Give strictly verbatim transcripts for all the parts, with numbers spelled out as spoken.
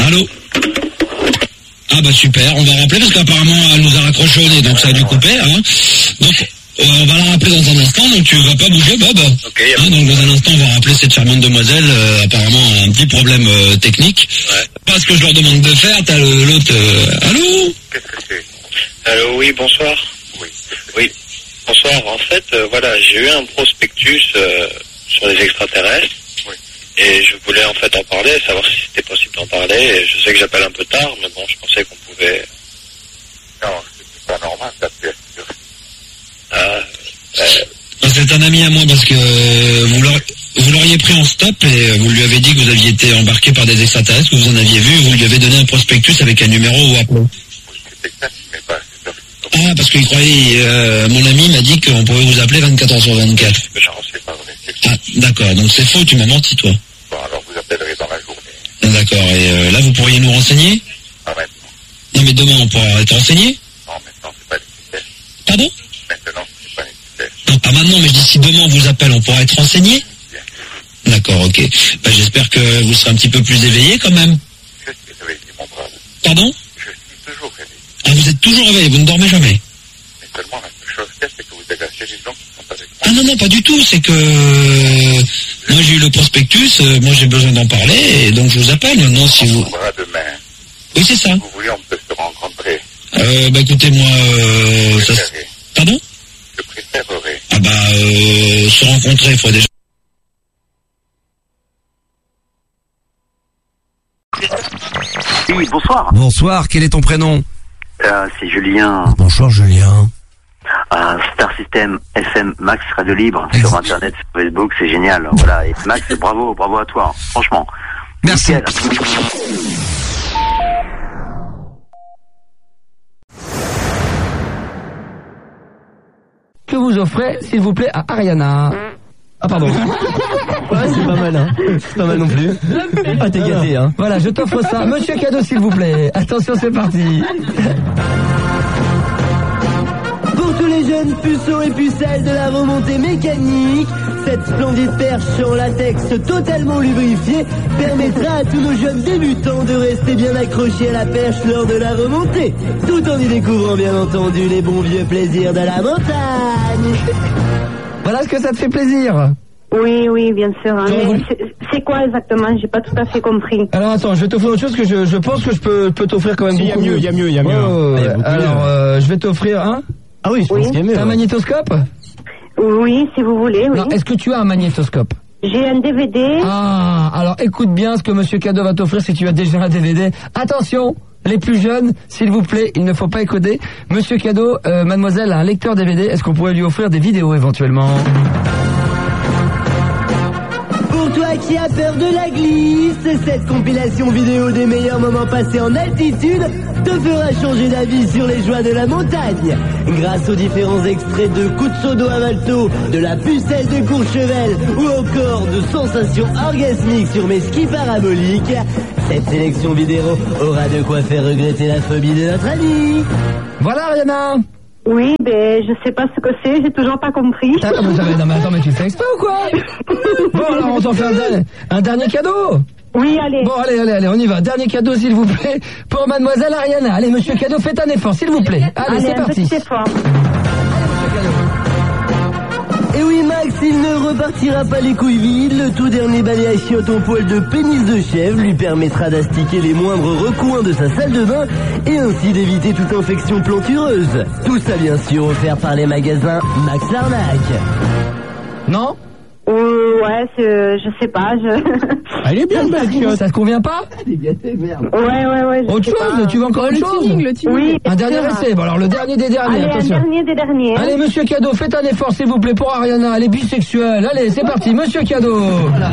Allô? Ah bah super, on va rappeler parce qu'apparemment elle nous a raccroché au nez, donc ça a dû couper. Hein. Donc euh, on va la rappeler dans un instant, donc tu vas pas bouger Bob. Ok. Hein, donc dans un instant on va rappeler cette charmante demoiselle, euh, apparemment un petit problème euh, technique. Ouais. Pas ce que je leur demande de faire, t'as le, l'autre... Euh, allô? Qu'est-ce que c'est? Allô, oui, bonsoir. Oui. Oui, bonsoir. En fait, euh, voilà, j'ai eu un prospectus euh, sur les extraterrestres. Oui. Et je voulais en fait en parler, savoir si c'était possible d'en parler. Et je sais que j'appelle un peu tard, mais bon, je pensais qu'on pouvait... Non, c'est pas normal d'appeler. Ah, euh... C'est un ami à moi parce que vous l'auriez, vous l'auriez pris en stop et vous lui avez dit que vous aviez été embarqué par des extraterrestres, que vous en aviez vu, et vous lui avez donné un prospectus avec un numéro ou appelé. Ah, parce qu'il croyait, euh, mon ami m'a dit qu'on pouvait vous appeler vingt-quatre heures sur vingt-quatre. Mais genre, c'est pas vrai. C'est Ah, d'accord, donc c'est faux, tu m'as menti toi. bon, alors vous appellerez dans la journée. D'accord, et euh, là vous pourriez nous renseigner? Ah, maintenant. Non mais demain on pourra être renseigné? Non, maintenant, c'est pas nécessaire. Pardon? Maintenant, c'est pas nécessaire. Non, pas maintenant, mais je dis si demain on vous appelle, on pourra être renseigné? D'accord, ok. Bah, j'espère que vous serez un petit peu plus éveillé quand même. Je suis réveillé, mon brave. Pardon? Je suis toujours réveillé. Ah, vous êtes toujours réveillé, vous ne dormez jamais? Mais seulement la seule chose qu'il y a, c'est que vous dégagez les gens qui sont avec moi. Ah non, non, pas du tout, c'est que euh, moi j'ai eu le prospectus, euh, moi j'ai besoin d'en parler, et donc je vous appelle maintenant si vous... On verra demain. Oui, c'est ça. Si vous voulez, on peut se rencontrer. Euh, bah écoutez, moi... Euh, Je ça... préférerais. Pardon? Je préférerais. Ah bah, euh, se rencontrer, il faut déjà... Oui, bonsoir. Bonsoir, quel est ton prénom? Euh, c'est Julien. Bonjour Julien. Euh, Star System F M Max Radio Libre Exact. sur Internet, sur Facebook, c'est génial. Voilà. Et Max, bravo, bravo à toi. Franchement. Merci. Nickel. Que vous offrez, s'il vous plaît, à Ariana. Ah pardon. Ouais, c'est pas mal, hein. C'est pas mal non plus. Ah, t'es gâté, hein. Voilà, je t'offre ça. Monsieur Cadeau, s'il vous plaît. Attention, c'est parti. Pour tous les jeunes puceaux et pucelles de la remontée mécanique, cette splendide perche en latex totalement lubrifiée permettra à tous nos jeunes débutants de rester bien accrochés à la perche lors de la remontée, tout en y découvrant bien entendu les bons vieux plaisirs de la montagne. Voilà ce que ça te fait plaisir. Oui, oui, bien sûr. Hein. Non, Mais vous- c'est, c'est quoi exactement? J'ai pas tout à fait compris. Alors attends, je vais t'offrir autre chose que je, je pense que je peux, peux t'offrir quand même Si, y a beaucoup mieux, y a mieux, y a mieux. Oh, Ah, y a beaucoup alors, mieux. euh, je vais t'offrir un... Ah oui, je Oui. pense qu'il y a mieux. T'as un ouais. magnétoscope? Oui, si vous voulez, oui. Non, est-ce que tu as un magnétoscope? J'ai un D V D. Ah, alors écoute bien ce que Monsieur Cadeau va t'offrir si tu as déjà un D V D. Attention, les plus jeunes, s'il vous plaît, il ne faut pas écoder. Monsieur Cadeau, euh, mademoiselle a un lecteur D V D. Est-ce qu'on pourrait lui offrir des vidéos éventuellement? Pour toi qui as peur de la glisse, cette compilation vidéo des meilleurs moments passés en altitude te fera changer d'avis sur les joies de la montagne. Grâce aux différents extraits de Kuntsodo à Malto, de la pucelle de Courchevel ou encore de sensations orgasmiques sur mes skis paraboliques, cette sélection vidéo aura de quoi faire regretter la phobie de notre ami. Voilà, Ariana. Oui, ben je sais pas ce que c'est, j'ai toujours pas compris. Ah, non, mais, non, mais attends, mais tu fais exprès ou quoi? Bon, alors on t'en fait un, dernier- un dernier cadeau. Oui, allez. Bon, allez, allez, allez, on y va. Dernier cadeau, s'il vous plaît, pour mademoiselle Ariana. Allez, monsieur Cadeau, faites un effort, s'il vous plaît. Allez, Allez, c'est un parti. petit effort. Et oui Max, il ne repartira pas les couilles vides, le tout dernier balai à chiottes au poil de pénis de chèvre lui permettra d'astiquer les moindres recoins de sa salle de bain et ainsi d'éviter toute infection plantureuse. Tout ça bien sûr offert par les magasins Max Larnac. Non? Euh, ouais, c'est, je sais pas, je... Elle est bien belle, chiotte. Ça te convient pas? ouais, ouais, ouais, je Autre sais chose? pas. Tu veux encore une chose? Oui, Un bien dernier sûr. essai. Bon, alors le dernier des derniers, Allez, un attention. dernier des derniers. hein. Allez, monsieur Cadeau, faites un effort, s'il vous plaît, pour Ariana. Elle est bisexuelle. Allez, c'est parti, monsieur Cadeau.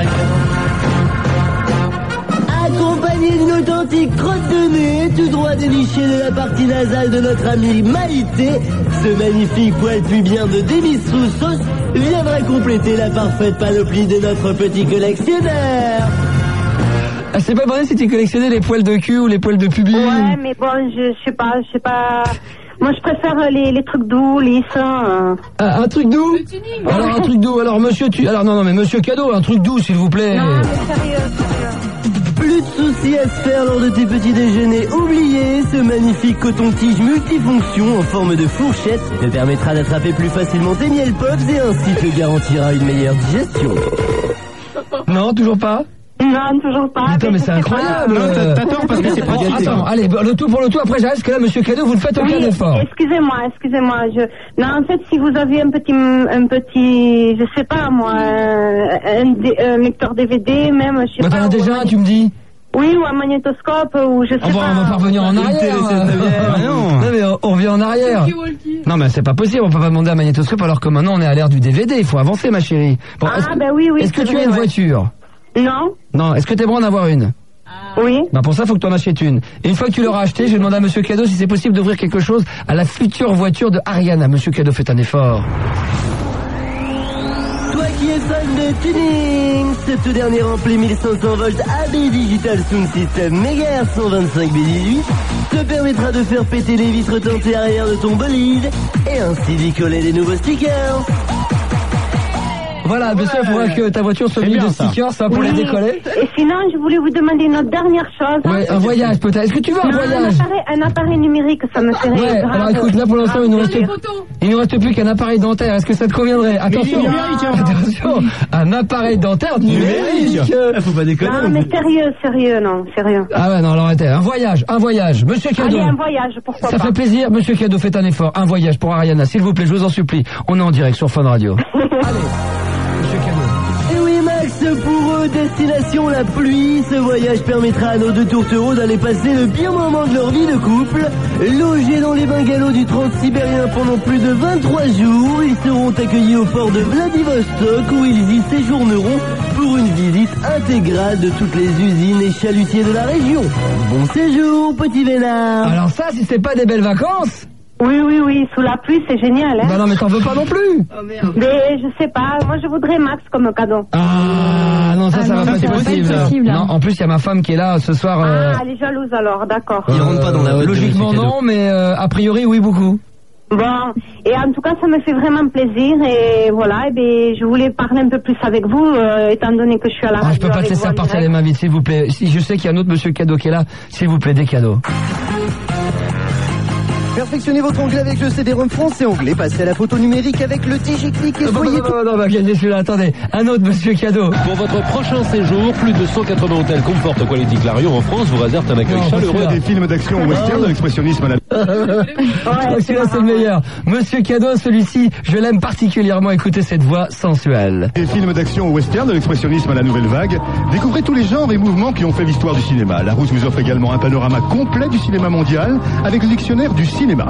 Accompagné d'une authentique crotte de nez, tout droit déniché de la partie nasale de notre ami Maïté, ce magnifique poil pubien de Demis Roussos viendra compléter la parfaite panoplie de notre petit collectionneur. Elle s'est pas demandé si tu collectionnais les poils de cul ou les poils de pubis. Ouais, mais bon, je, je sais pas, je sais pas... Moi, je préfère les, les trucs doux, lisses. Hein. Ah, un truc doux? Alors, un truc doux. Alors, monsieur, tu... Alors, non, non, mais monsieur Cadeau, un truc doux, s'il vous plaît. Non, mais sérieux, sérieux. Plus plus de soucis à se faire lors de tes petits déjeuners oubliés. Ce magnifique coton-tige multifonction en forme de fourchette te permettra d'attraper plus facilement tes miel pops et ainsi te garantira une meilleure digestion. Non, toujours pas? Non, toujours pas. Putain, mais c'est incroyable. Non, t'as- t'as tort parce que c'est pas gâté. Attends, allez, le tout pour le tout, après j'arrête, parce que là, monsieur Cadeau, vous ne faites aucun Oui, effort. excusez-moi, excusez-moi. Je... Non, en fait, si vous aviez un petit, un petit, je sais pas moi, un, un, dé- un lecteur D V D, même, je sais Mais pas. t'en as ou déjà un un, tu me dis? Oui, ou un magnétoscope, ou je sais On va, pas. on va pas revenir en arrière. Ah non. Non, mais on, on revient en arrière. Non, mais c'est pas possible, on peut pas demander un magnétoscope alors que maintenant on est à l'ère du D V D, il faut avancer, ma chérie. Bon, Ah, est-ce que, ben oui, oui, est-ce que c'est tu vrai, as une ouais. voiture? Non. Non, est-ce que t'es bon d'en avoir une? Oui. Bah pour ça, faut que tu en achètes une. Et une fois que tu l'auras acheté, je vais demander à monsieur Cadeau si c'est possible d'ouvrir quelque chose à la future voiture de Ariana. Monsieur Cadeau, faites un effort. Toi qui es fan de tuning, ce tout dernier ampli mille cinq cents volts A B Digital Sound System Megahertz cent vingt-cinq B dix-huit te permettra de faire péter les vitres teintées arrière de ton bolide et ainsi d'y coller des nouveaux stickers. Voilà, bien sûr, il faudra que ta voiture soit mise de stickers, ça, pour Oui. les décoller. Et sinon, je voulais vous demander une autre dernière chose. Ouais, un voyage peut-être. Est-ce que tu veux un Non, voyage? un appareil, un appareil numérique, ça me ferait Ouais, grave. alors écoute, là pour l'instant, il nous reste, il nous reste plus qu'un appareil dentaire. Est-ce que ça te conviendrait? Attention, attention, un appareil dentaire numérique. Faut pas déconner. Non, mais sérieux, sérieux, non, sérieux. Ah ouais, non, alors arrêtez. Un voyage, un voyage. Monsieur Cadeau. Allez, un voyage, pourquoi Ça pas. fait plaisir, monsieur Cadeau, faites un effort. Un voyage pour Ariana, s'il vous plaît, je vous en supplie. On est en direct sur Fun Radio. Allez, monsieur Cadeau. Et oui Max, pour eux, destination la pluie, ce voyage permettra à nos deux tourtereaux d'aller passer le pire moment de leur vie de couple. Logés dans les bungalows du Transsibérien pendant plus de vingt-trois jours, ils seront accueillis au port de Vladivostok où ils y séjourneront pour une visite intégrale de toutes les usines et chalutiers de la région. Bon séjour, petit vénard. Alors ça, si c'est pas des belles vacances. Oui, oui, oui, sous la pluie, c'est génial, hein. Bah non, mais t'en veux pas non plus. Mais je sais pas, moi je voudrais Max comme cadeau. Ah non, ça, Ah ça non, va pas ça être va pas possible. être possible, hein. Non, en plus, il y a ma femme qui est là ce soir. euh, Ah, elle est jalouse alors, d'accord. euh, Logiquement non, mais euh, a priori oui beaucoup. Bon, et en tout cas, ça me fait vraiment plaisir et voilà, et ben, je voulais parler un peu plus avec vous, euh, étant donné que je suis à la Ah, radio. je peux pas te avec laisser vous en repartir direct. les mains vides, s'il vous plaît. Si je sais qu'il y a un autre monsieur Cadeau qui est là, s'il vous plaît, des cadeaux. Perfectionnez votre anglais avec le C D-ROM français anglais. Passez à la photo numérique avec le DigiClick et Non, non, soyez non, non, on va gagner celui-là. Attendez, un autre monsieur Cadeau. Pour votre prochain séjour, plus de cent quatre-vingts hôtels Comfort Quality Clarion en France vous réservent un accueil Non, chaleureux. celui-là. Des films d'action western de l'expressionnisme à la... Ouais, celui-là c'est le meilleur. Monsieur Cadeau, celui-ci, je l'aime particulièrement. Écoutez cette voix sensuelle. Des films d'action western de l'expressionnisme à la nouvelle vague. Découvrez tous les genres et mouvements qui ont fait l'histoire du cinéma. La Rousse vous offre également un panorama complet du cinéma mondial avec le dictionnaire du cinéma.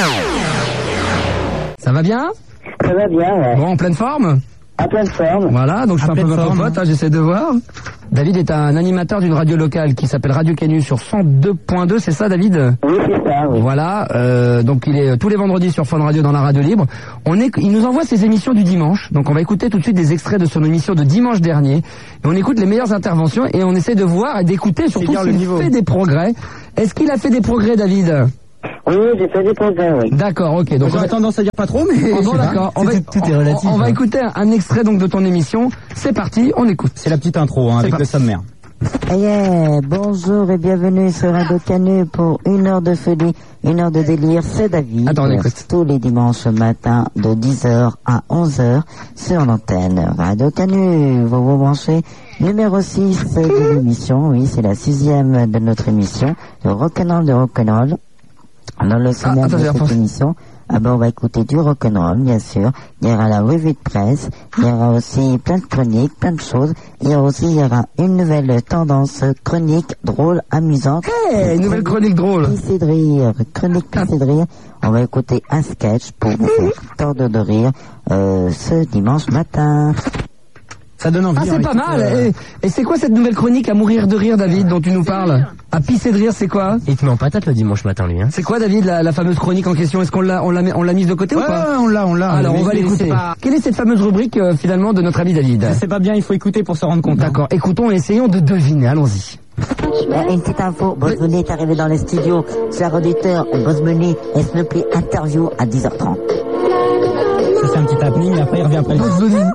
Ça va bien? Ça va bien, ouais. Bon, en pleine forme? En pleine forme. Voilà, donc je fais un peu pleine ma forme. popote, hein, j'essaie de voir. David est un animateur d'une radio locale qui s'appelle Radio Canu sur cent deux point deux, c'est ça David? Oui, c'est ça, oui. Voilà, euh, donc il est tous les vendredis sur Fun Radio dans la radio libre. On est, il nous envoie ses émissions du dimanche, donc on va écouter tout de suite des extraits de son émission de dimanche dernier. Et on écoute les meilleures interventions et on essaie de voir et d'écouter surtout bien le s'il niveau. fait des progrès. Est-ce qu'il a fait des progrès David? Oui, j'ai fait des progrès, oui. D'accord, ok. Donc on J'aurais va... tendance à dire pas trop, mais... Oh, je bon, sais pas. d'accord. On va, Tout- tout est on- relatif, on va hein. écouter un, un extrait donc de ton émission. C'est parti, on écoute. C'est la petite intro, hein, C'est avec parti. le sommaire. Yeah, bonjour et bienvenue sur Radio Canu pour une heure de folie, une heure de délire. C'est David. Attends, on écoute. Tous les dimanches matin de dix heures à onze heures sur l'antenne Radio Canu. Vous vous branchez. Numéro six de l'émission, oui, c'est la sixième de notre émission, le rock'n'roll de rock'n'roll. Dans le sommaire attends, de j'ai cette repensé. émission, ah ben on va écouter du rock'n'roll, bien sûr. Il y aura la revue de presse, il y aura aussi plein de chroniques, plein de choses. Il y aura aussi, il y aura une nouvelle tendance chronique, drôle, amusante. Hey, nouvelle chronique drôle. Pissé de rire, chronique pissé de rire. On va écouter un sketch pour vous faire tordre de rire euh, ce dimanche matin. Ça donne envie. Ah, c'est hein, pas écoute, mal. euh, Et, et c'est quoi cette nouvelle chronique à mourir de rire, David, dont tu nous parles? À pisser de rire, c'est quoi? Il te met en patate le dimanche matin, lui, hein. C'est quoi, David, la, la fameuse chronique en question? Est-ce qu'on l'a, on l'a, mis- on l'a mise de côté Ouais, ou pas? on l'a, on l'a. Alors, Mais on va c'est- l'écouter. c'est pas- Quelle est cette fameuse rubrique, euh, finalement, de notre ami David? C'est pas bien, il faut écouter pour se rendre compte. hein. D'accord, écoutons et essayons de deviner. Allons-y. Euh, Une petite info, Boss Bunny est arrivé dans les studios. Cher auditeur, Boss Bunny et Snoopy interview à dix heures trente. Ça, c'est un petit appel. Lightning, et après il revient après le...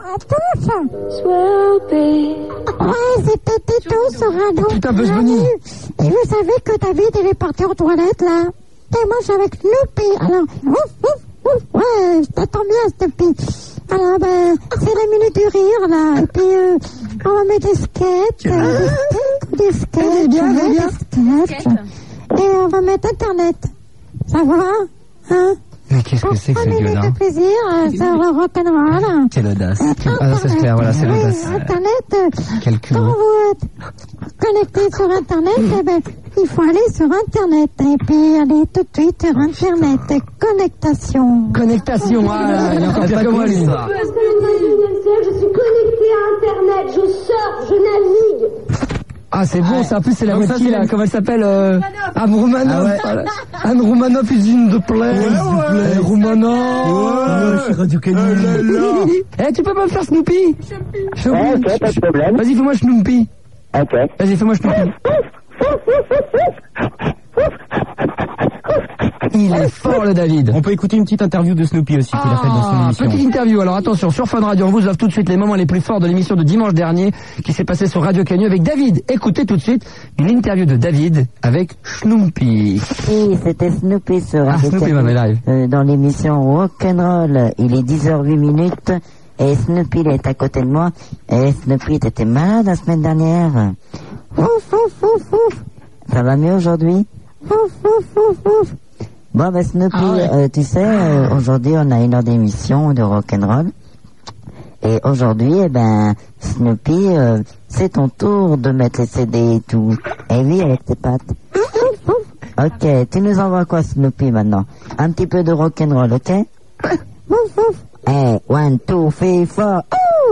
Ouais, c'était Tito sur Radio. Putain, Bugs Bunny. Et vous savez que David, il est parti aux toilettes, là. Et moi, je suis avec Snoopy. Alors, ouf, ouf, ouf. Ouais, je t'attends bien, Snoopy. Alors, ben, c'est la minute du rire, là. Et puis, euh, on va mettre des sketchs, euh, des sketchs, des sketchs, bien, ouais, bien. des sketchs. Et on va mettre Internet. Ça va? Hein? Mais qu'est-ce que c'est que Un ce minute gueule, de hein? plaisir, euh, sur le rock'n'roll. C'est l'audace. Ah, c'est clair, voilà, c'est l'audace. Internet, euh, Quel cul, quand hein. vous êtes connecté sur Internet, eh ben, il faut aller sur Internet. Et puis aller tout de suite sur Internet. Connectation. Connectation, ah là, il est encore pire que moi, lui. Je suis connecté à Internet, je sors, je navigue. Ah, c'est bon, ça, en plus, c'est la moitié, là, comment elle s'appelle, euh, Anne Roumanoff. Voilà. Anne Roumanoff is in the place. Ouais, Roumanoff. Ouais, je suis Radio Canu. Eh, tu peux pas me faire Snoopy? Ouais, ok, pas de problème. Vas-y, fais-moi Snoopy. Ok. Vas-y, fais-moi Snoopy. Il est fort, le David. On peut écouter une petite interview de Snoopy aussi qu'il a faite dans son Ah, émission. petite interview. Alors attention, sur Fun Radio, on vous offre tout de suite les moments les plus forts de l'émission de dimanche dernier qui s'est passée sur Radio Canu avec David. Écoutez tout de suite une interview de David avec Snoopy. Oui, c'était Snoopy sur Ah, Radio Snoopy, Canu, va live. euh, dans l'émission Rock'n'Roll. Il est dix heures huit minutes et Snoopy il est à côté de moi. Et Snoopy, t'étais malade la semaine dernière. Ouf, ouf, ouf, ouf. Ça va mieux aujourd'hui? Ouf, ouf, ouf, ouf. Bon, ben Snoopy, Ah ouais. euh, tu sais, euh, aujourd'hui on a une heure d'émission de rock'n'roll. Et aujourd'hui, eh ben, Snoopy, euh, c'est ton tour de mettre les C D et tout. Et oui, avec tes pattes. Ok, tu nous envoies quoi, Snoopy, maintenant? Un petit peu de rock'n'roll, ok? Eh, one, two, three, four.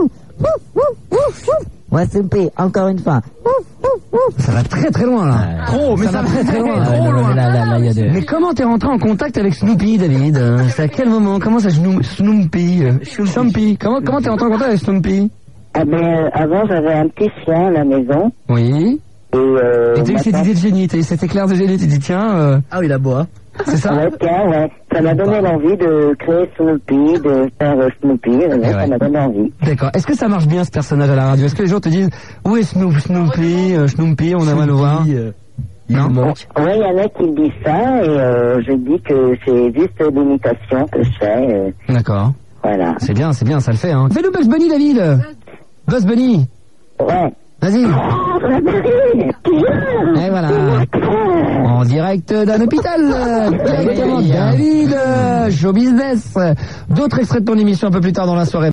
Ouais, Snoopy, encore une fois. Ça va très très loin, là. Trop, mais ça, va très très loin. Ouais, Trop non, loin. mais là, là, là, il y a des... Mais comment t'es rentré en contact avec Snoopy, David? Euh, C'est à quel moment? Comment ça, Snoop- Snoopy? euh, Snoopy. Comment, comment t'es rentré en contact avec Snoopy? Ah ben, euh, avant, j'avais un petit chien à la maison. Oui. Et, euh, Et t'as eu cette maintenant- idée de génie, t'as eu cet éclair de génie, tu dis tiens, euh, Ah oui, la bois. c'est ça? Ouais, tiens, ouais. Ça m'a donné l'envie de créer Snoopy, de faire euh, Snoopy. euh, ouais, ouais. Ça m'a donné envie. D'accord. Est-ce que ça marche bien ce personnage à la radio? Est-ce que les gens te disent où est Snoop, Snoopy, euh, Snoopy, on aimerait le voir? euh, il Non. nous manque. Ouais, il y en a qui me disent ça, et euh, je dis que c'est juste l'imitation que je fais. euh, D'accord. voilà. C'est bien, c'est bien, ça le fait, hein. Fais-le Bugs Bunny, David. Bugs Bunny. Ouais. Vas-y. Et voilà. En direct d'un hôpital. euh, Directement, David. euh, Show business. D'autres extraits de ton émission un peu plus tard dans la soirée.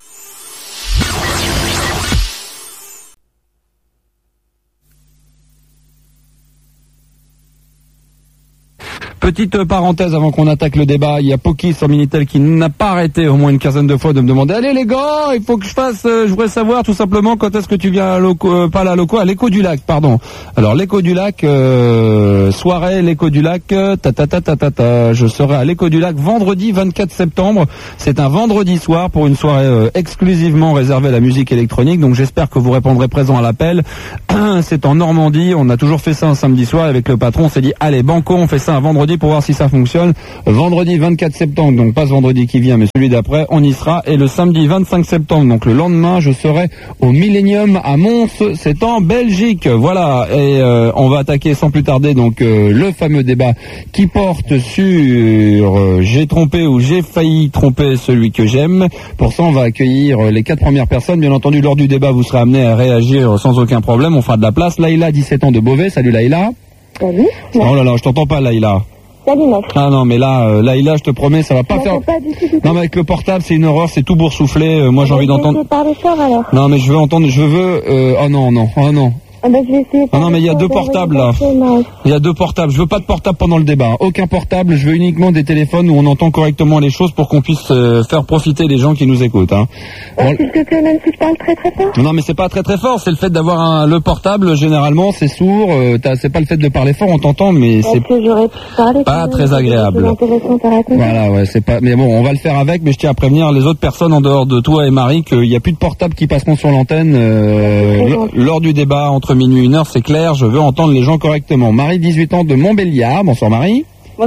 Petite parenthèse avant qu'on attaque le débat, il y a Poki sur Minitel qui n'a pas arrêté au moins une quinzaine de fois de me demander allez les gars, il faut que je fasse, euh, je voudrais savoir tout simplement quand est-ce que tu viens à Loco, euh, pas à la Loco, à l'Écho du Lac, pardon. Alors l'Écho du Lac, euh, soirée l'Écho du Lac, euh, ta ta ta ta ta ta, je serai à l'Écho du Lac vendredi vingt-quatre septembre. C'est un vendredi soir pour une soirée euh, exclusivement réservée à la musique électronique. Donc j'espère que vous répondrez présent à l'appel. C'est en Normandie, on a toujours fait ça un samedi soir avec le patron, on s'est dit allez banco, on fait ça un vendredi pour voir si ça fonctionne. Vendredi vingt-quatre septembre, donc pas ce vendredi qui vient mais celui d'après, on y sera. Et le samedi vingt-cinq septembre, donc le lendemain, je serai au Millennium à Mons, c'est en Belgique. Voilà, et euh, on va attaquer sans plus tarder donc euh, le fameux débat qui porte sur euh, j'ai trompé ou j'ai failli tromper celui que j'aime. Pour ça, on va accueillir euh, les quatre premières personnes. Bien entendu, lors du débat, vous serez amenés à réagir sans aucun problème. On fera de la place. Laïla, dix-sept ans de Beauvais. Salut Laïla. Salut. Oh là là, je t'entends pas Laïla. Salut mec. Ah non, mais là, euh, Laïla, je te promets, ça va pas Je faire... m'entends pas du tout, du tout. Non, mais avec le portable, c'est une horreur, c'est tout boursouflé. Euh, moi, j'ai envie d'entendre... Je vais parler fort alors. Non, mais je veux entendre, je veux... Euh... Oh non, non, oh non. Ah bah je vais essayer. de Ah non, mais il y a parler deux fort, portables là. d'enregistrer, Il y a deux portables. Je veux pas de portable pendant le débat. Aucun portable. Je veux uniquement des téléphones où on entend correctement les choses pour qu'on puisse euh, faire profiter les gens qui nous écoutent. Hein. mais- Bon, S'il te plaît, même si je parle très très fort. non, mais c'est pas très très fort. C'est le fait d'avoir un, le portable. Généralement, c'est sourd. Euh, t'as- c'est pas le fait de parler fort. On t'entend, mais c'est Parce que j'aurais pu parler. pas quand même, très c'est agréable. des choses intéressantes à raconter. Voilà, ouais, c'est pas. Mais bon, on va le faire avec. Mais je tiens à prévenir les autres personnes en dehors de toi et Marie qu'il n'y a plus de portables qui passeront sur l'antenne euh, Très l- gentil. lors du débat entre minuit et une heure. C'est clair. Je veux entendre les gens correctement. Marie, dix-huit ans de Montbéliard. Bonsoir Marie. Bonsoir.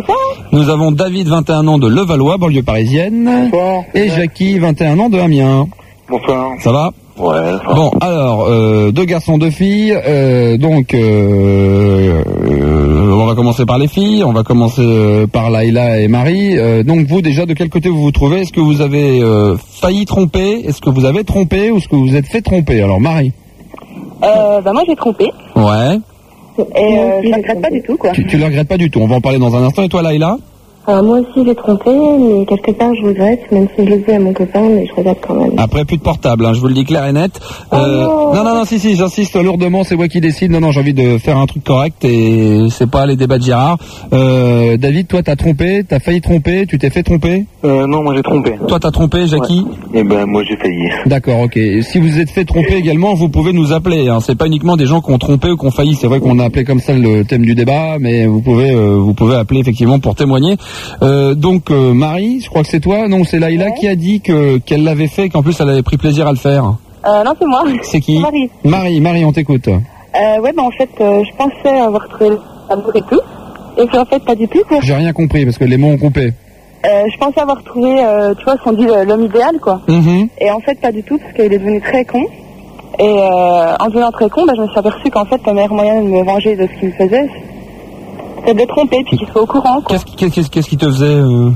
Nous avons David, vingt et un ans de Levallois, banlieue parisienne. Bonsoir. Et Jackie, vingt et un ans de Amiens. Bonsoir. Ça va? Ouais. Ça Bon, alors, euh, deux garçons, deux filles. Euh, donc, euh, euh, on va commencer par les filles. On va commencer euh, par Laïla et Marie. Euh, donc, vous, déjà, de quel côté vous vous trouvez? Est-ce que vous avez euh, failli tromper? Est-ce que vous avez trompé? Ou est-ce que vous vous êtes fait tromper? Alors, Marie. Euh, bah moi j'ai trompé. Ouais. Et euh, je ne regrette pas du tout, quoi. Tu, tu le regrettes pas du tout. On va en parler dans un instant. Et toi, Laïla? Alors, moi aussi j'ai trompé, mais quelque part je regrette, même si je le dis à mon copain, mais je regrette quand même. Après, plus de portable, hein, je vous le dis clair et net. Euh, Oh non. non, non, non, si, si, j'insiste lourdement, c'est moi qui décide. Non, non, j'ai envie de faire un truc correct et c'est pas les débats de Girard. Euh, David, toi, t'as trompé, t'as failli tromper, tu t'es fait tromper? Euh, non, moi j'ai trompé. Toi, t'as trompé, Jackie? Eh ben, moi j'ai failli. D'accord, ok. Et si vous êtes fait tromper également, vous pouvez nous appeler. Hein. C'est pas uniquement des gens qui ont trompé ou qui ont failli. C'est vrai qu'on a appelé comme ça le thème du débat, mais vous pouvez, euh, vous pouvez appeler effectivement pour témoigner. Euh, donc euh, Marie, je crois que c'est toi, non, c'est Laïla Ouais. qui a dit que qu'elle l'avait fait, qu'en plus elle avait pris plaisir à le faire. Euh, non, c'est moi. C'est qui? Marie. Marie, Marie, on t'écoute. Euh, ouais, bah en fait, euh, je pensais avoir trouvé l'amour et tout. Et puis en fait, pas du tout, quoi. J'ai rien compris parce que les mots ont coupé. Euh, je pensais avoir trouvé, euh, tu vois, ce qu'on dit euh, l'homme idéal, quoi. Mhm. Et en fait, pas du tout, parce qu'il est devenu très con. Et euh, en devenant très con, bah, je me suis aperçue qu'en fait, le meilleur moyen de me venger de ce qu'il me faisait, c'était de le tromper, puis qu'il soit au courant, quoi. Qu'est-ce qui, qu'est-ce, qu'est-ce qui te faisait euh...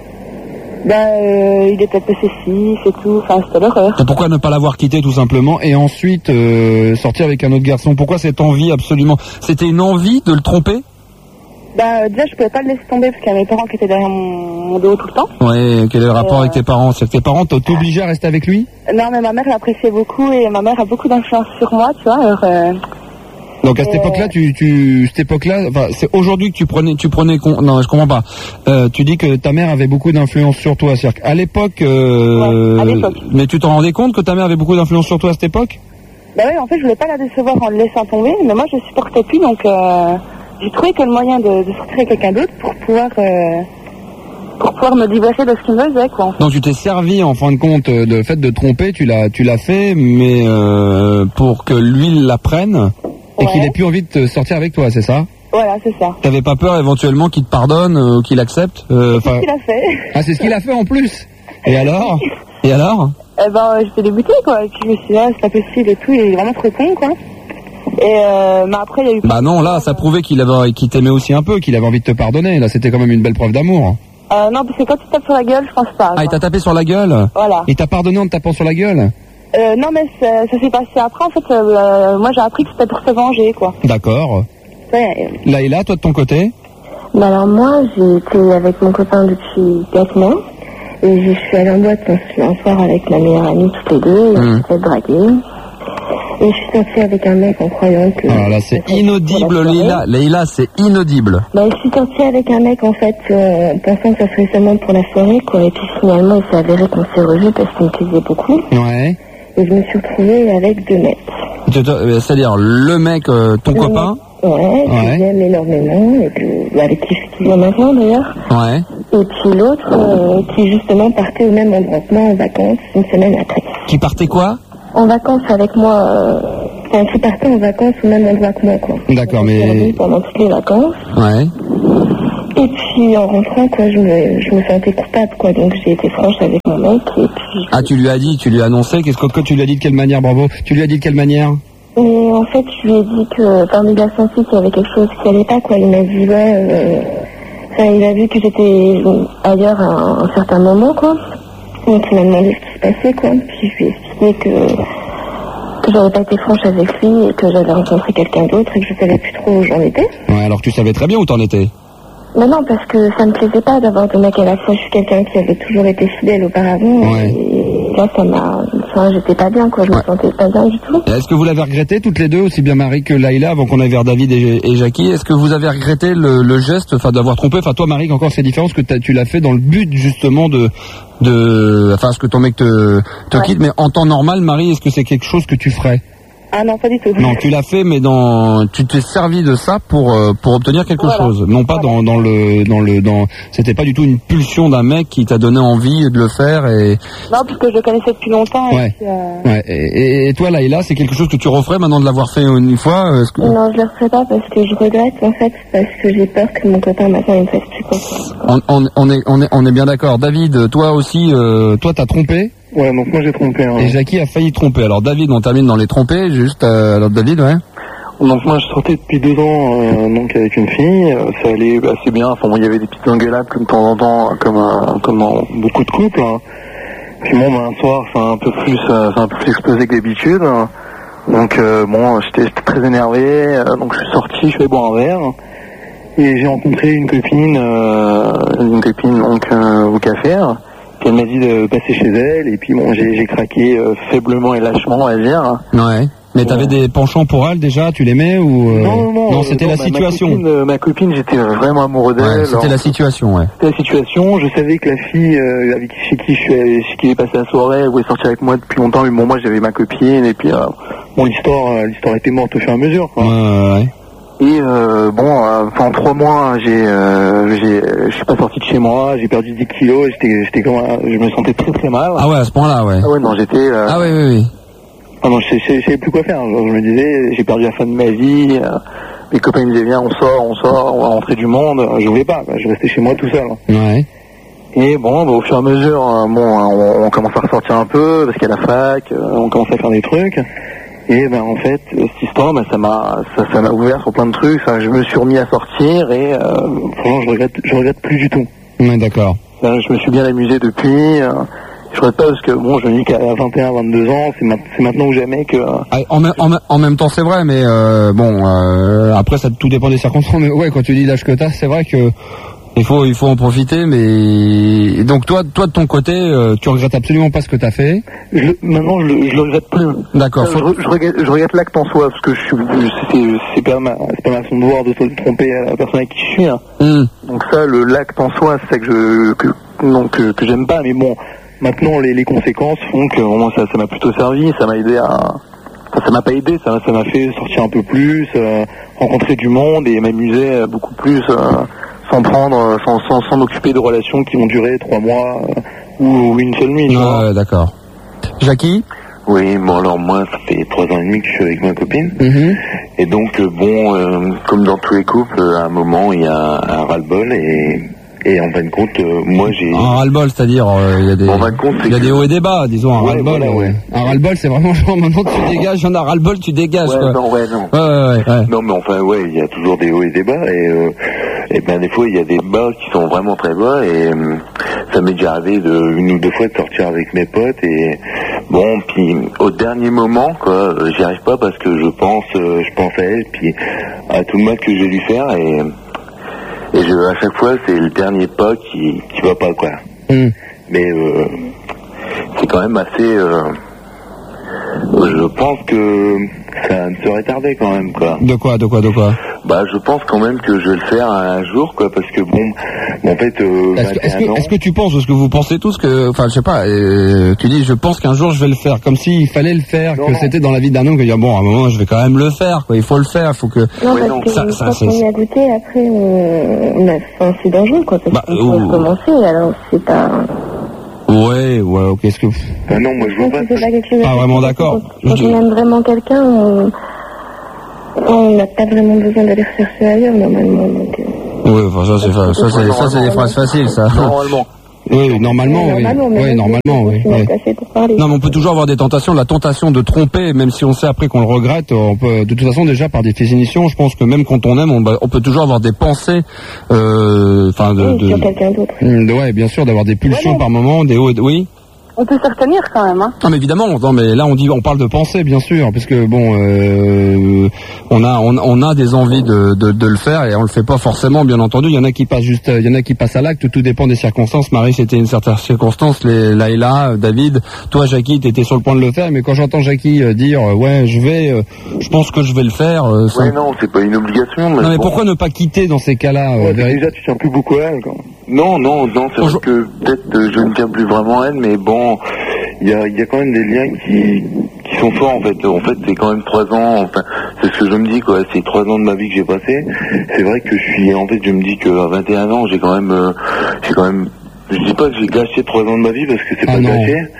Ben, euh, il était possessif et tout, enfin, c'était l'horreur. Et pourquoi ne pas l'avoir quitté tout simplement et ensuite euh, sortir avec un autre garçon? Pourquoi cette envie absolument? C'était une envie de le tromper? Ben, euh, déjà, je pouvais pas le laisser tomber, parce qu'il y avait mes parents qui étaient derrière mon, mon dos tout le temps. Ouais, quel est le rapport Euh, avec tes parents? C'est que tes parents t'ont obligé à rester avec lui? Non, mais ma mère l'appréciait beaucoup, et ma mère a beaucoup d'influence sur moi, tu vois, alors... Euh, Donc à cette Euh, époque-là, tu, tu, cette époque-là, enfin, c'est aujourd'hui que tu prenais, tu prenais, con... non, je comprends pas. Euh, tu dis que ta mère avait beaucoup d'influence sur toi, c'est-à-dire qu'à l'époque, euh... Ouais, à l'époque. mais tu t'en rendais compte que ta mère avait beaucoup d'influence sur toi à cette époque? Ben oui, en fait, je voulais pas la décevoir en le laissant tomber, mais moi, je supportais plus, donc euh, j'ai trouvé que le moyen de, de sortir avec quelqu'un d'autre pour pouvoir, euh, pour pouvoir me libérer de ce qu'il me faisait, quoi. Donc tu t'es servi en fin de compte euh, de fait de tromper, tu l'as, tu l'as fait, mais euh, pour que lui l'apprenne et Ouais. qu'il ait plus envie de te sortir avec toi, c'est ça? Voilà, c'est ça. T'avais pas peur éventuellement qu'il te pardonne euh, ou qu'il accepte euh, C'est ce enfin- qu'il a fait. Ah, c'est ce qu'il a fait en plus. Et alors? Et alors? Eh ben, euh, j'étais dégoûtée, quoi, et puis je me suis dit, ah, c'est pas possible et tout, il est vraiment trop con, quoi. Et euh, mais après, il y a eu... Bah non, là, ça prouvait qu'il avait, qu'il t'aimait aussi un peu, qu'il avait envie de te pardonner. Là, c'était quand même une belle preuve d'amour. Euh, non, parce que quand tu tapes sur la gueule, je pense pas. Ah, il t'a tapé sur la gueule? Voilà. Il t'a pardonné en te tapant sur la gueule? Euh, non, mais ça, ça s'est passé après, en fait, euh, moi j'ai appris que c'était pour se venger, quoi. D'accord. Ouais, Laïla, toi de ton côté? Bah alors moi, j'ai été avec mon copain depuis quatre mois. Et je suis allée en boîte un, un soir avec ma meilleure amie, toutes les deux, et on s'est fait draguer. Et je suis sortie avec un mec en croyant que... Ah là, c'est inaudible, Laïla. Laïla, c'est inaudible. Bah, je suis sortie avec un mec, en fait, euh, pensant que ça serait seulement pour la soirée, quoi. Et puis finalement, il s'est avéré qu'on s'est revus parce qu'il me plaisait beaucoup. Ouais. Et je me suis retrouvée avec deux mecs. Tu te- euh, C'est-à-dire le mec, euh, ton Le copain? Ouais, que Ouais. j'aime énormément, et que, avec qui je suis bien maintenant, d'ailleurs. Ouais. Et puis l'autre, euh, qui justement partait au même endroit que moi en vacances, une semaine après. Qui partait quoi? En vacances avec moi, euh, enfin, qui partait en vacances au même endroit que moi, quoi. D'accord, mais... Pendant toutes les vacances. Ouais. Et puis en rentrant, quoi, je me, je me sentais coupable, quoi. Donc j'ai été franche avec mon mec, et puis... Ah, tu lui as dit, tu lui as annoncé, qu'est-ce que, que tu lui as dit de quelle manière, bravo? Tu lui as dit de quelle manière? Et en fait, je lui ai dit que, enfin, il a senti qu'il y avait quelque chose qui allait pas, quoi. Il m'a dit, ouais, euh, enfin, il a vu que j'étais ailleurs à un, un certain moment, quoi. Donc il m'a demandé ce qui se passait, quoi. Puis je lui ai expliqué que, que j'avais pas été franche avec lui et que j'avais rencontré quelqu'un d'autre et que je savais plus trop où j'en étais. Ouais, alors tu savais très bien où t'en étais. Mais non, parce que ça me plaisait pas d'avoir deux mecs à la fois. Je suis quelqu'un qui avait toujours été fidèle auparavant. Ouais. Et là, ça m'a... Enfin, j'étais pas bien, quoi. Je me sentais pas bien du tout. Et est-ce que vous l'avez regretté toutes les deux, aussi bien Marie que Laïla, avant qu'on aille vers David et, et Jackie? Est-ce que vous avez regretté le, le geste, enfin d'avoir trompé? Enfin toi Marie, encore c'est différent, parce que t'as- tu l'as fait dans le but justement de, de, enfin ce que ton mec te, te quitte. Mais en temps normal, Marie, est-ce que c'est quelque chose que tu ferais? Ah non, pas du tout. Non, tu l'as fait, mais dans, tu t'es servi de ça pour euh, pour obtenir quelque Voilà. chose, non pas dans dans le dans le dans. C'était pas du tout une pulsion d'un mec qui t'a donné envie de le faire et. Non, parce que je le connaissais depuis longtemps. Ouais. Et puis, euh, Ouais. Et, et toi, Laïla, c'est quelque chose que tu referais maintenant de l'avoir fait une fois? Est-ce que... Non, je le referai pas parce que je regrette, en fait, parce que j'ai peur que mon copain, maintenant, il me fasse plus On, on, on est, on est, on est bien d'accord. David, toi aussi, euh, toi t'as trompé. Ouais, donc moi j'ai trompé. Hein. Et Jackie a failli tromper. Alors David, on termine dans les trompés. Juste, euh, alors David, ouais. Donc moi je sortais depuis deux ans euh, donc avec une fille, euh, ça allait assez bien. Enfin bon, il y avait des petites engueulades comme de temps en temps, comme euh, comme dans beaucoup de couples. Hein. Puis bon, ben, un soir, c'est un peu plus, euh, c'est un peu plus explosé que d'habitude. Hein. Donc euh, bon, j'étais, j'étais très énervé. Euh, donc je suis sorti, je suis allé boire un verre et j'ai rencontré une copine, euh, une copine donc euh, au café. Puis elle m'a dit de passer chez elle et puis bon, j'ai, j'ai craqué euh, faiblement et lâchement, on va dire. Ouais. Mais t'avais des penchants pour elle déjà, tu l'aimais ou euh... Non, non, non. Non, c'était non, la ma, situation. Ma copine, euh, ma copine, j'étais vraiment amoureux d'elle. Ouais, c'était alors, la situation, ouais. C'était la situation. Je savais que la fille euh, avec chez qui je suis, allé- chez qui est passé la soirée, elle voulait sortir avec moi depuis longtemps. Mais bon, moi, j'avais ma copine et puis euh, bon, l'histoire, euh, l'histoire était morte au fur et à mesure. Quoi. Ouais, ouais, ouais. Et euh, bon, euh, en trois mois, j'ai, euh, j'ai, je suis pas sorti de chez moi. J'ai perdu dix kilos. J'étais, j'étais comme, un- je me sentais très très mal. Ah ouais, à ce point-là, ouais. Ah ouais, non, j'étais. Euh, Ah oui, oui, oui. Ah non, je sais- je sais- je savais plus quoi faire. Genre, je me disais, j'ai perdu la fin de ma vie. euh, mes copains me disaient, viens, on sort, on sort, on va rentrer du monde. Je voulais pas, quoi. Je restais chez moi tout seul. Ouais. Et bon, bah, au fur et à mesure, euh, bon, on, on commence à ressortir un peu parce qu'à la fac, euh, on commence à faire des trucs. Et ben en fait, cette histoire, ben, ça m'a, ça, ça m'a ouvert sur plein de trucs. Enfin, je me suis remis à sortir et euh, franchement, je regrette, je regrette plus du tout. Ouais, d'accord. Euh, je me suis bien amusé depuis. Euh, je regrette pas parce que bon, je me dis qu'à vingt et un, vingt-deux ans, c'est, ma- c'est maintenant ou jamais que. Ah, en, même- en, même- en même temps, c'est vrai, mais euh, bon, euh, après, ça tout dépend des circonstances. Mais ouais, quand tu dis l'âge que t'as, c'est vrai que il faut, il faut en profiter. Mais donc toi, toi de ton côté, euh, tu regrettes absolument pas ce que t'as fait. Je, maintenant, je, le- je le regrette plus. D'accord. Euh, Je, re- je regrette, je regrette l'acte en soi parce que je suis, je- c'est, c'est pas ma, c'est pas ma façon de voir de se tromper à la personne avec qui je suis. Hein. Mm. Donc ça, le l'acte en soi, c'est ça que je, que, donc que, que j'aime pas. Mais bon, maintenant les, les conséquences font que vraiment ça, ça m'a plutôt servi. Ça m'a aidé à, enfin, ça m'a pas aidé, ça, ça m'a fait sortir un peu plus, euh, rencontrer du monde et m'amuser euh, beaucoup plus. Euh, sans prendre, euh, sans, sans, sans m'occuper de relations qui vont durer trois mois euh, ou, ou une seule nuit. tu vois. Ouais, d'accord. Jackie. Oui, bon alors moi ça fait trois ans et demi que je suis avec ma copine. Mhm. Et donc euh, bon, euh, comme dans tous les couples, à un moment il y a un ras-le-bol et, et en fin de compte, euh, moi j'ai... Un ras-le-bol, c'est-à-dire, euh, il y a des, En fin de compte, c'est il y a que- des hauts et des bas, disons, un Ouais, ras-le-bol. voilà, ouais. Un ras-le-bol, c'est vraiment genre, maintenant tu dégages, il y en a ras-le-bol, tu dégages, Ouais, quoi. non, ouais, non. Ouais, ouais, ouais, ouais. Non mais enfin ouais, il y a toujours des hauts et des bas et, euh, et ben des fois il y a des bas qui sont vraiment très bas et euh, ça m'est déjà arrivé de, une ou deux fois de sortir avec mes potes et bon puis au dernier moment quoi, euh, j'y arrive pas parce que je pense euh, je pense à elle puis à tout le mal que je vais lui faire et et je, à chaque fois c'est le dernier pas qui qui va pas quoi. Mm. Mais euh, c'est quand même assez euh, je pense que ça ne serait tardé quand même quoi. De quoi, de quoi, de quoi? Bah, je pense quand même que je vais le faire un jour, quoi, parce que bon, en fait, euh, Est-ce que, est-ce vingt et un que, ans, est-ce que tu penses, ou est-ce que vous pensez tous que, enfin, je sais pas, euh, tu dis, je pense qu'un jour je vais le faire, comme s'il fallait le faire, que c'était dans la vie d'un homme, que dire, bon, à un moment, je vais quand même le faire, quoi, il faut le faire, il faut que... Non, parce que ça, quand ça, c'est- on y a goûté, après, on, on a, enfin, c'est dangereux, quoi, parce Bah, qu'on peut oh. recommencer, alors c'est pas... Ouais, ouais, ok, est-ce que... Ah non, moi je veux pas... C'est pas quelque chose Pas à vraiment faire. d'accord. Quand Je- on aime vraiment quelqu'un, on on n'a pas vraiment besoin d'aller rechercher ailleurs, normalement, donc... euh, Oui, enfin, ça, c'est, fa- ça, c'est, ça, c'est des phrases faciles, ça. Normalement. Oui, normalement, oui. Normalement, mais Oui, moi, normalement, oui. je me oui. suis attachée pour parler. Non, mais on peut toujours avoir des tentations, la tentation de tromper, même si on sait après qu'on le regrette. On peut, de toute façon, déjà par définition, je pense que même quand on aime, on, va- on peut toujours avoir des pensées, euh, enfin, de, Oui, de, sur quelqu'un d'autre. de- ouais, bien sûr, d'avoir des pulsions par moment, des hauts, et- oui. On peut se retenir quand même, hein. Non mais évidemment, non mais là on dit, on parle de pensée bien sûr, parce que bon, euh, on a, on, on a des envies de, de, de le faire et on le fait pas forcément, bien entendu. Il y en a qui passent juste, il y en a qui passent à l'acte. Tout dépend des circonstances. Marie, c'était une certaine circonstance. Les Laïla, David, toi, Jackie, t'étais sur le point de le faire, mais quand j'entends Jackie euh, dire, euh, ouais, je vais, euh, je pense que je vais le faire. Euh, ça- Ouais, non, c'est pas une obligation. Mais non mais bon. pourquoi ne pas quitter dans ces cas-là euh, Ouais, Véry- déjà, tu tiens plus beaucoup à elle, quoi. Non, non, non, c'est vrai que peut-être euh, je ne tiens plus vraiment à elle, mais bon, il y a, il y a quand même des liens qui, qui sont forts en fait. En fait, c'est quand même trois ans, enfin, c'est ce que je me dis quoi, c'est trois ans de ma vie que j'ai passé. C'est vrai que je suis, en fait, je me dis qu'à vingt et un ans, j'ai quand même, euh, j'ai quand même, je dis pas que j'ai gâché trois ans de ma vie parce que c'est Ah pas non. gâché,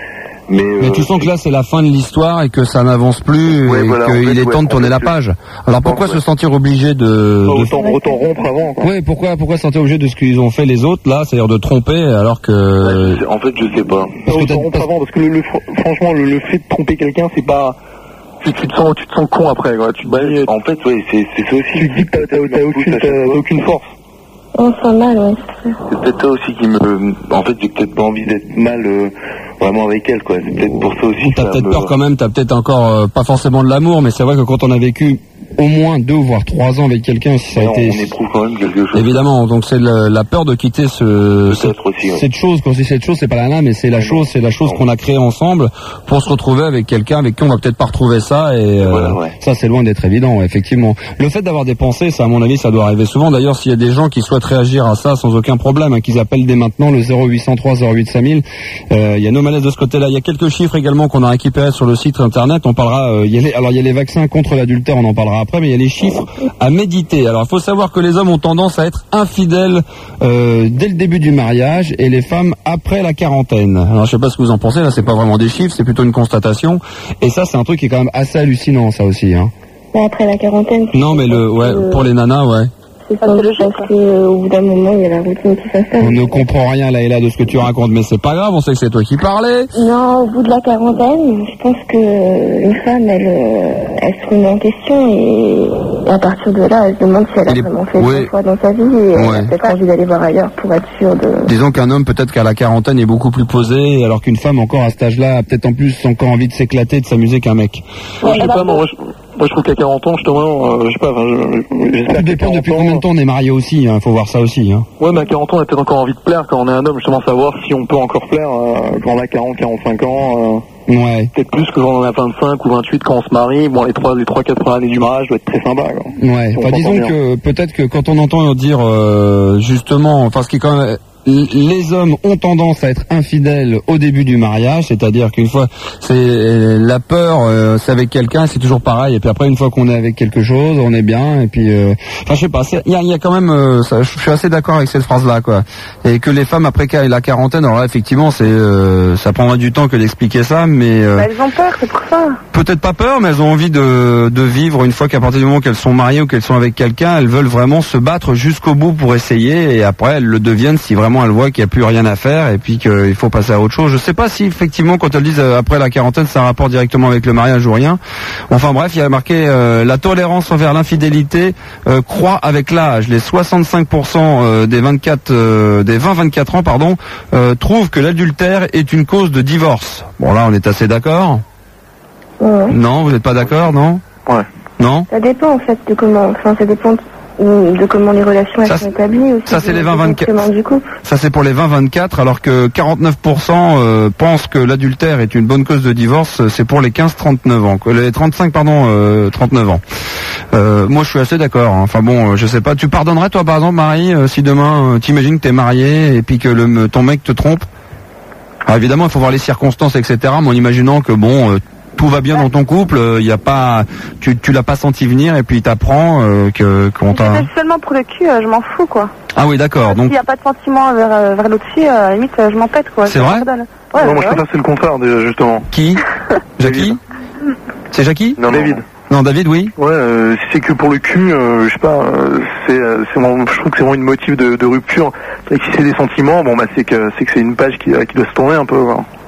Mais, Mais euh, tu sens que là c'est la fin de l'histoire et que ça n'avance plus Ouais, et voilà, en qu'il fait, est ouais, temps de en tourner fait, la je- page. Alors pourquoi Ouais. se sentir obligé de... de... Autant, autant rompre avant, quoi. Oui, pourquoi pourquoi se sentir obligé de ce qu'ils ont fait les autres là, c'est-à-dire de tromper alors que... c'est- en fait, je sais pas. Pas autant rompre avant, parce que le, le- fr- franchement, le, le fait de tromper quelqu'un, c'est pas... Tu, tu te sens, tu te sens con après, quoi. Tu te dis, En fait, ouais, c'est c'est ça aussi. tu te dis que t'as, t'as, t'as aucune, t'as, t'as aucune force. On sent mal, ouais. C'est peut-être ça aussi qui me... En fait, j'ai peut-être pas envie d'être mal euh, vraiment avec elle, quoi. C'est peut-être pour ça aussi que T'as ça peut-être me- peur quand même, t'as peut-être encore euh, pas forcément de l'amour, mais c'est vrai que quand on a vécu au moins deux voire trois ans avec quelqu'un, si ça a Ouais, été... on éprouve quand même quelque chose. Évidemment, donc c'est le- la peur de quitter ce, cette, aussi, ouais. cette chose. Quand je dis cette chose, c'est pas la nana, mais c'est la chose, c'est la chose qu'on a créée ensemble pour se retrouver avec quelqu'un avec qui on va peut-être pas retrouver ça. Et euh, Voilà, ouais. ça, c'est loin d'être évident, ouais, effectivement. Le fait d'avoir des pensées, ça, à mon avis, ça doit arriver souvent. D'ailleurs, s'il y a des gens qui souhaitent réagir à ça sans aucun problème, hein, qu'ils appellent dès maintenant le zéro huit cent trois zéro huit cinq mille. Euh, il y a nos malaises de ce côté-là. Il y a quelques chiffres également qu'on a récupérés sur le site internet. On parlera. Euh, il y a les, alors il y a les vaccins contre l'adultère, on en parlera après, mais il y a les chiffres à méditer. Alors il faut savoir que les hommes ont tendance à être infidèles euh, dès le début du mariage et les femmes après la quarantaine. Alors je sais pas ce que vous en pensez, là c'est pas vraiment des chiffres, c'est plutôt une constatation. Et ça c'est un truc qui est quand même assez hallucinant, ça aussi. Hein. Mais après la quarantaine, Non mais le ouais pour les nanas ouais. c'est sans doute parce qu'au bout d'un moment, il y a la routine qui s'installe. On ne comprend rien là et là de ce que tu racontes, mais c'est pas grave, on sait que c'est toi qui parlais. Non, au bout de la quarantaine, je pense que une femme, elle, euh, elle se remet en question et à partir de là, elle se demande si elle a Il est- vraiment fait oui. le choix dans sa vie et elle Ouais. a peut-être envie d'aller voir ailleurs pour être sûre de... Disons qu'un homme peut-être qu'à la quarantaine est beaucoup plus posé, alors qu'une femme encore à cet âge-là a peut-être en plus encore envie de s'éclater, de s'amuser qu'un mec. Moi, je sais pas, moi, je, moi, je trouve qu'à quarante ans, justement, euh, je sais pas, enfin, je- j'espère Tout qu'à dépend quarante depuis ans- combien de temps on est marié aussi, hein, faut voir ça aussi. Hein. Ouais, mais à quarante ans, on a peut-être encore envie de plaire quand on est un homme, justement, savoir si on peut encore plaire euh, quand on a quarante, quarante-cinq ans. Euh, Ouais. Peut-être plus que quand on en a vingt-cinq ou vingt-huit quand on se marie. Bon, les trois, les trois, quatre années du mariage doit être très sympa, quoi. Ouais, On enfin, s'entend disons bien. que peut-être que quand on entend dire euh, justement, enfin ce qui est quand même, les hommes ont tendance à être infidèles au début du mariage, c'est-à-dire qu'une fois, c'est la peur, euh, c'est avec quelqu'un, c'est toujours pareil, et puis après une fois qu'on est avec quelque chose, on est bien, et puis, euh, enfin je sais pas, il y a, y a quand même, euh, ça, je suis assez d'accord avec cette phrase-là, quoi, et que les femmes après la quarantaine, alors là effectivement, c'est, euh, ça prendra du temps que d'expliquer ça, mais euh, Bah, elles ont peur, c'est pour ça. peut-être pas peur, mais elles ont envie de, de vivre une fois qu'à partir du moment qu'elles sont mariées ou qu'elles sont avec quelqu'un, elles veulent vraiment se battre jusqu'au bout pour essayer, et après elles le deviennent si vraiment elles voient qu'il n'y a plus rien à faire et puis qu'il faut passer à autre chose. Je sais pas si effectivement quand elles disent euh, après la quarantaine c'est un rapport directement avec le mariage ou rien. Enfin bref, il y a marqué euh, la tolérance envers l'infidélité euh, croît avec l'âge. Les soixante-cinq pour cent euh, des vingt-quatre euh, des vingt vingt-quatre ans pardon euh, trouvent que l'adultère est une cause de divorce. Bon là on est assez d'accord. Ouais. Non, vous n'êtes pas d'accord, non? Ouais. Non? Ça dépend en fait de comment, enfin ça dépend de, de comment les relations elles Ça, sont établies aussi. ça, c'est du- les vingt du vingt-quatre. fonctionnement du couple. Ça c'est pour les vingt vingt-quatre, alors que quarante-neuf pour cent euh, pensent que l'adultère est une bonne cause de divorce, c'est pour les quinze trente-neuf ans, que les trente-cinq pardon, euh, trente-neuf ans. Euh, moi je suis assez d'accord, hein. Enfin bon, euh, je sais pas, tu pardonnerais toi par exemple Marie, euh, si demain euh, t'imagines que t'es marié et puis que le, ton mec te trompe? Alors évidemment il faut voir les circonstances et cetera, mais en imaginant que bon... Euh, tout va bien dans ton couple, il y a pas, tu, tu l'as pas senti venir et puis t'apprends euh, que qu'on t'a. C'est seulement pour le cul, euh, je m'en fous, quoi. Ah oui, d'accord. Donc S'il n'y a pas de sentiment vers, euh, vers l'autre fille, euh, à la limite, euh, je m'en pète, quoi. C'est Je vrai pardonne. non, Ouais, moi, ouais, je préfère c'est le contraire, de- justement. Qui? Jackie? C'est Jackie? Non, David. Non, David, oui. Ouais, euh, si c'est que pour le cul, euh, je sais pas, euh, c'est, euh, c'est vraiment- je trouve que c'est vraiment une motif de, de rupture. C'est que si c'est des sentiments, bon bah c'est que c'est que c'est une page qui, euh, qui doit se tourner un peu, quoi.